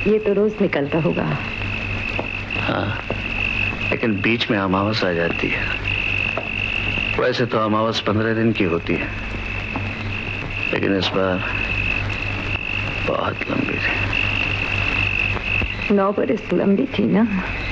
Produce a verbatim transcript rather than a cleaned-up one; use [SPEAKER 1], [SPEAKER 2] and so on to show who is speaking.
[SPEAKER 1] ये तो रोज निकलता होगा।
[SPEAKER 2] हाँ, लेकिन बीच में अमावस आ जाती है। वैसे तो अमावस पंद्रह दिन की होती है, लेकिन इस बार बहुत लंबी थी।
[SPEAKER 1] नौ बरस लंबी थी ना।